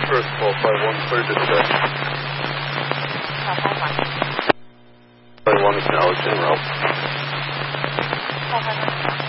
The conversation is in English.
First 451, clear dispatch. 451. 451 is now in route. 451.